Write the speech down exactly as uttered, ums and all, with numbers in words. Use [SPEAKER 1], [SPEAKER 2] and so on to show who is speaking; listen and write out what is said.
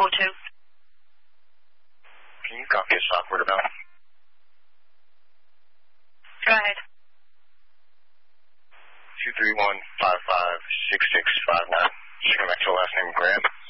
[SPEAKER 1] four two.
[SPEAKER 2] Can you copy a software about?
[SPEAKER 1] Go ahead.
[SPEAKER 2] two three one five five six six five nine. Just come back to the last name, Graham.